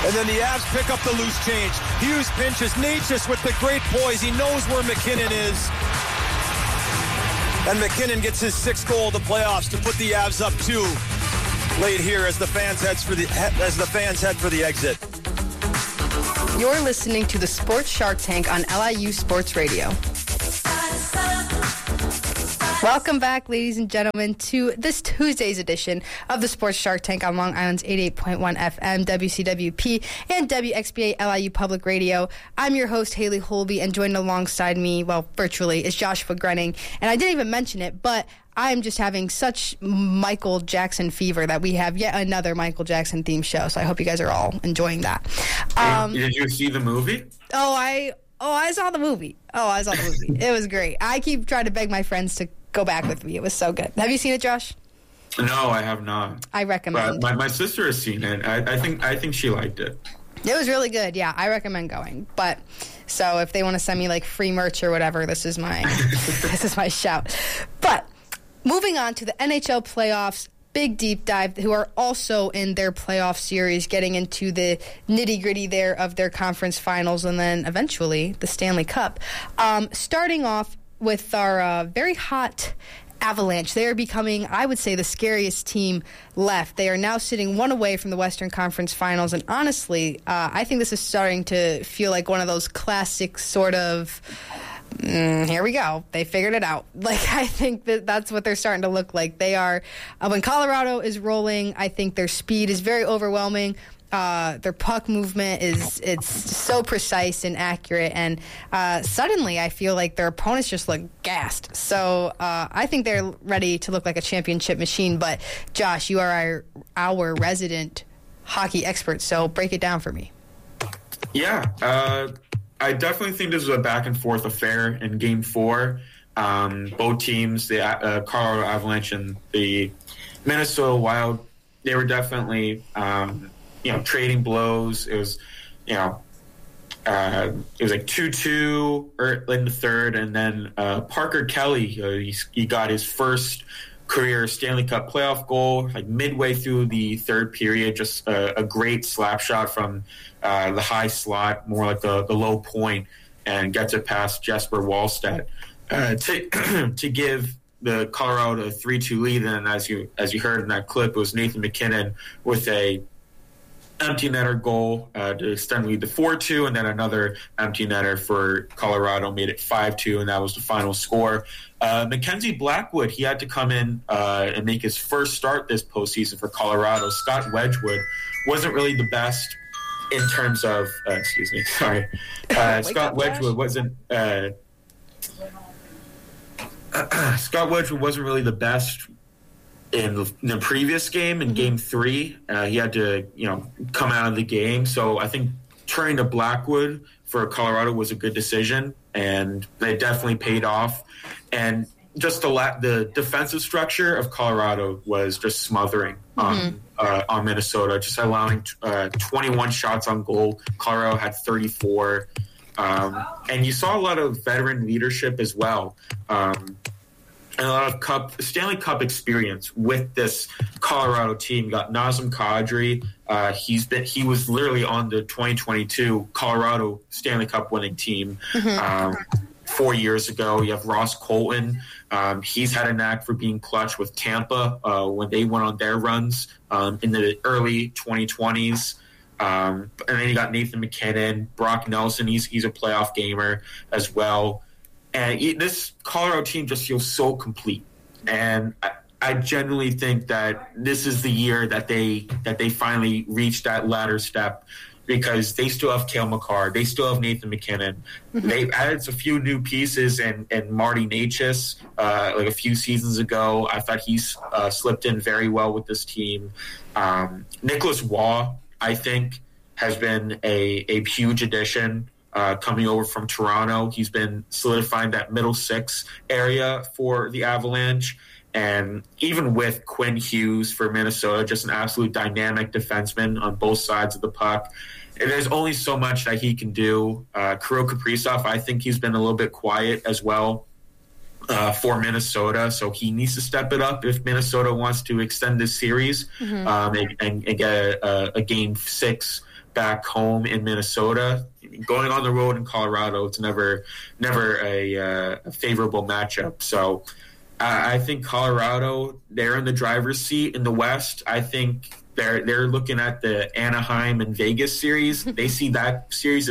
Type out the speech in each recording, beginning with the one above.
And then the Avs pick up the loose change. Hughes pinches. Necas with the great poise. He knows where McKinnon is. And McKinnon gets his 6th goal of the playoffs to put the Avs up 2 late here as the fans head for the exit. You're listening to the Sports Shark Tank on LIU Sports Radio. Welcome back, ladies and gentlemen, to this Tuesday's edition of the Sports Shark Tank on Long Island's 88.1 FM, WCWP, and WXBA LIU Public Radio. I'm your host, Haley Holby, and joined alongside me, well, virtually, is Joshua Grenning. And I didn't even mention it, but I'm just having such Michael Jackson fever that we have yet another Michael Jackson themed show. So I hope you guys are all enjoying that. Did you see the movie? I saw the movie. It was great. I keep trying to beg my friends to go back with me. It was so good. Have you seen it, Josh? No, I have not. I recommend. But my sister has seen it. I think she liked it. It was really good. Yeah, I recommend going. But so if they want to send me like free merch or whatever, this is my shout. But moving on to the NHL playoffs. Big deep dive, who are also in their playoff series, getting into the nitty-gritty there of their conference finals and then eventually the Stanley Cup. Starting off with our very hot Avalanche. They are becoming, I would say, the scariest team left. They are now sitting one away from the Western Conference Finals, and honestly, I think this is starting to feel like one of those classic sort of... here we go. They figured it out. I think that's what they're starting to look like. They are, when Colorado is rolling, I think their speed is very overwhelming. Their puck movement it's so precise and accurate. And suddenly I feel like their opponents just look gassed. So I think they're ready to look like a championship machine. But Josh, you are our resident hockey expert. So break it down for me. Yeah. I definitely think this was a back-and-forth affair in Game 4. Both teams, the Colorado Avalanche and the Minnesota Wild, they were definitely, trading blows. It was, it was like 2-2 in the third, and then Parker Kelly, he got his first career Stanley Cup playoff goal, like midway through the third period. Just a great slap shot from the high slot, more like the low point, and gets it past Jesper Wallstedt to give the Colorado a 3-2 lead. And as you heard in that clip, it was Nathan McKinnon with a empty netter goal to extend the lead to 4-2, and then another empty netter for Colorado made it 5-2, and that was the final score. Mackenzie Blackwood, he had to come in and make his first start this postseason for Colorado. Scott Wedgwood wasn't really the best in terms of Scott Wedgwood wasn't Scott Wedgwood wasn't really the best in the previous game, in Game 3. He had to, come out of the game. So I think turning to Blackwood for Colorado was a good decision, and they definitely paid off. And just the defensive structure of Colorado was just smothering on Minnesota, just allowing 21 shots on goal. Colorado had 34. And you saw a lot of veteran leadership as well. And a lot of Stanley Cup experience with this Colorado team. You got Nazem Kadri. He was literally on the 2022 Colorado Stanley Cup winning team 4 years ago. You have Ross Colton. He's had a knack for being clutch with Tampa when they went on their runs in the early 2020s. And then you got Nathan McKinnon, Brock Nelson. He's a playoff gamer as well. And this Colorado team just feels so complete. And I genuinely think that this is the year that they finally reach that latter step, because they still have Cale Makar. They still have Nathan McKinnon. They've added a few new pieces, and Marty Necas, like a few seasons ago. I thought he's slipped in very well with this team. Nicholas Waugh, I think, has been a huge addition. Coming over from Toronto. He's been solidifying that middle six area for the Avalanche. And even with Quinn Hughes for Minnesota, just an absolute dynamic defenseman on both sides of the puck. And there's only so much that he can do. Kirill Kaprizov, I think he's been a little bit quiet as well for Minnesota. So he needs to step it up if Minnesota wants to extend this series and get a Game 6 back home in Minnesota. Going on the road in Colorado, it's never a favorable matchup. So I think Colorado, they're in the driver's seat in the West. I think they're looking at the Anaheim and Vegas series. They see that series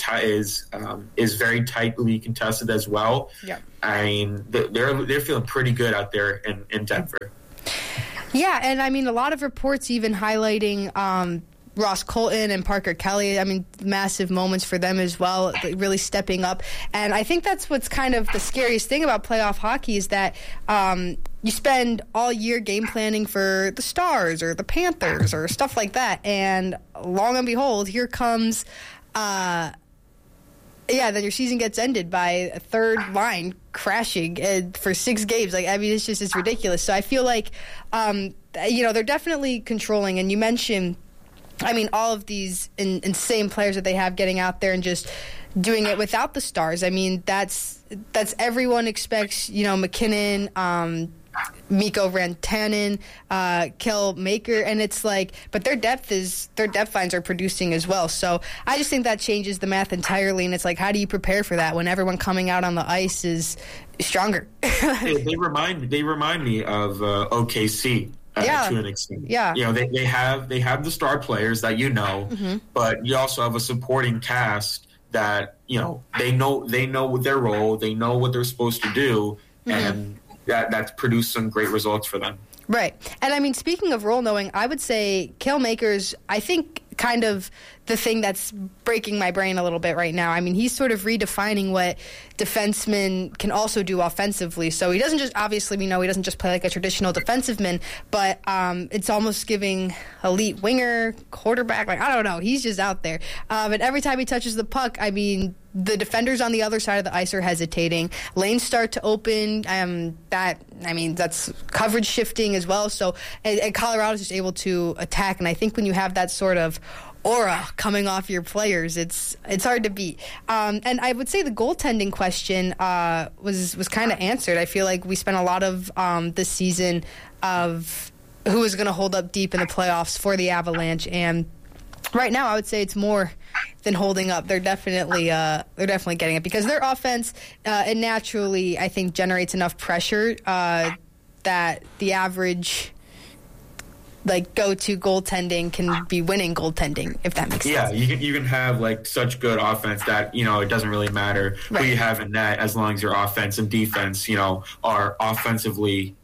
is very tightly contested as well. Yeah. I mean, they're feeling pretty good out there in Denver. Yeah, and I mean, a lot of reports even highlighting Ross Colton and Parker Kelly. I mean, massive moments for them as well, really stepping up. And I think that's what's kind of the scariest thing about playoff hockey is that you spend all year game planning for the Stars or the Panthers or stuff like that. And long and behold, here comes, then your season gets ended by a third line crashing for 6 games. Like, I mean, it's ridiculous. So I feel like, they're definitely controlling. And you mentioned, I mean, all of these insane players that they have getting out there and just doing it without the Stars. I mean, that's everyone expects, McKinnon, Mikko Rantanen, Kel Maker, and it's like, but their depth lines are producing as well. So I just think that changes the math entirely, and it's like, how do you prepare for that when everyone coming out on the ice is stronger? They remind me of OKC. To an extent. Yeah. They have the star players that but you also have a supporting cast that, they know their role, they know what they're supposed to do, and that's produced some great results for them. Right. And I mean, speaking of role knowing, I would say Cale Makers, I think, kind of the thing that's breaking my brain a little bit right now. I mean, he's sort of redefining what defensemen can also do offensively. So he doesn't just, obviously, we know he doesn't just play like a traditional defensive-man, but it's almost giving elite winger, quarterback, like, I don't know. He's just out there. And every time he touches the puck, I mean, the defenders on the other side of the ice are hesitating. Lanes start to open. That's coverage shifting as well. So, and Colorado's just able to attack. And I think when you have that sort of aura coming off your players, it's hard to beat. And I would say the goaltending question was kind of answered. I feel like we spent a lot of this season of who is going to hold up deep in the playoffs for the Avalanche, and right now I would say it's more than holding up. They're definitely getting it because their offense it naturally, I think, generates enough pressure that the average go-to goaltending can be winning goaltending, if that makes sense. Yeah, you can have such good offense that it doesn't really matter who you have in net as long as your offense and defense are offensively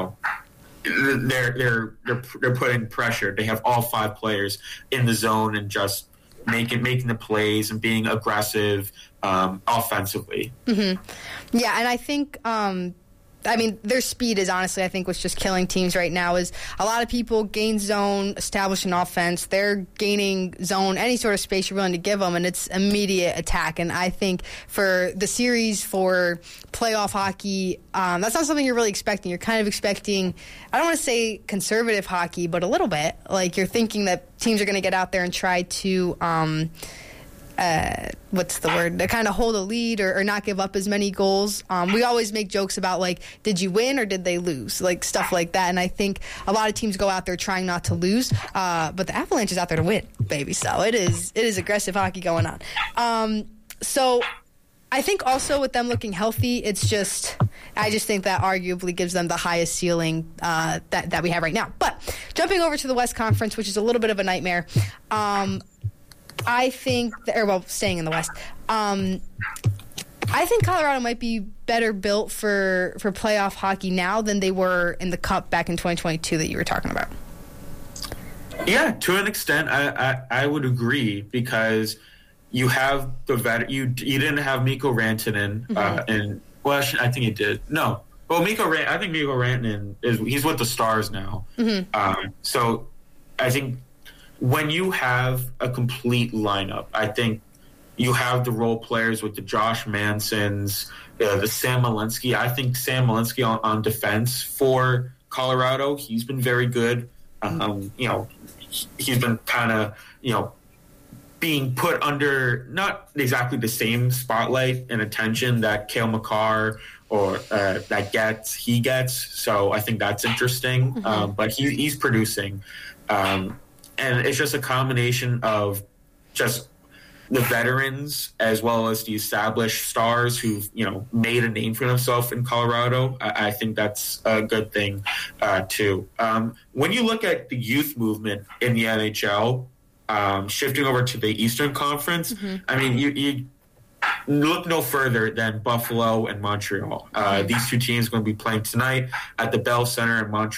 they're putting pressure. They have all 5 players in the zone and just making the plays and being aggressive offensively. Mm-hmm. Yeah, and I think their speed is honestly, I think, what's just killing teams right now is a lot of people gain zone, establish an offense. They're gaining zone, any sort of space you're willing to give them, and it's immediate attack. And I think for the series, for playoff hockey, that's not something you're really expecting. You're kind of expecting, I don't want to say conservative hockey, but a little bit. Like, you're thinking that teams are going to get out there and try to what's the word? To kind of hold a lead or not give up as many goals. We always make jokes about, did you win or did they lose? Stuff like that. And I think a lot of teams go out there trying not to lose. But the Avalanche is out there to win, baby. So it is aggressive hockey going on. So I think also with them looking healthy, I just think that arguably gives them the highest ceiling that we have right now. But jumping over to the West Conference, which is a little bit of a nightmare, I think, staying in the West, I think Colorado might be better built for playoff hockey now than they were in the Cup back in 2022 that you were talking about. Yeah, to an extent, I would agree because you have the you didn't have Mikko Rantanen, I think he did. No, well, I think Mikko Rantanen he's with the Stars now. Mm-hmm. So I think when you have a complete lineup, I think you have the role players with the Josh Mansons, the Sam Malinsky. I think Sam Malinsky on defense for Colorado, he's been very good. He's been kind of, being put under not exactly the same spotlight and attention that Cale Makar or he gets. So I think that's interesting. Mm-hmm. But he's producing. And it's just a combination of just the veterans as well as the established stars who've made a name for themselves in Colorado. I think that's a good thing too. When you look at the youth movement in the NHL, shifting over to the Eastern Conference, I mean, you look no further than Buffalo and Montreal. These two teams are going to be playing tonight at the Bell Center in Montreal.